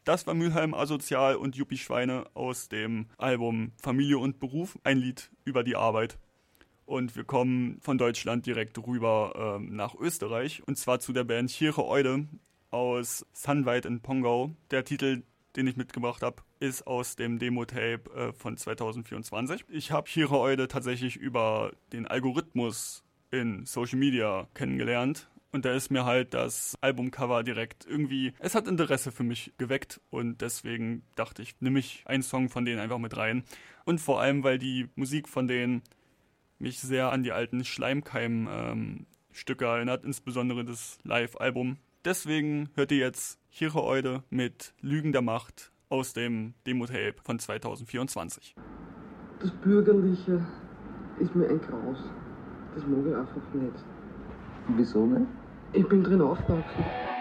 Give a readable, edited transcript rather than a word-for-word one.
Das war Mülheim Asozial und Yuppie-Schweine aus dem Album Familie und Beruf, ein Lied über die Arbeit. Und wir kommen von Deutschland direkt rüber nach Österreich, und zwar zu der Band Chire Eude aus Sunweit in Pongau. Der Titel, den ich mitgebracht habe, ist aus dem Demo-Tape von 2024. Ich habe Chire Eude tatsächlich über den Algorithmus in Social Media kennengelernt. Und da ist mir halt das Albumcover direkt irgendwie, es hat Interesse für mich geweckt, und deswegen dachte ich, nehme ich einen Song von denen einfach mit rein. Und vor allem, weil die Musik von denen mich sehr an die alten Schleimkeim-Stücke erinnert, insbesondere das Live-Album. Deswegen hört ihr jetzt Chire Eude mit Lügen der Macht aus dem Demo-Tape von 2024. Das Bürgerliche ist mir ein Graus. Das mag ich einfach nicht. Wieso nicht? Ich bin drin aufgewachsen.